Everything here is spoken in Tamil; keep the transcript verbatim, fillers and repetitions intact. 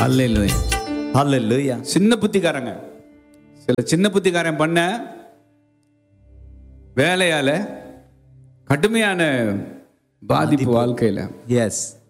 அல்லேலூயா. ஹல்லேலூயா. சின்ன புத்திக்காரங்க, சில சின்ன புத்திக்காரன் பண்ண வேலையால கடுமையான பாதிப்பு வாழ்க்கையில. எஸ்.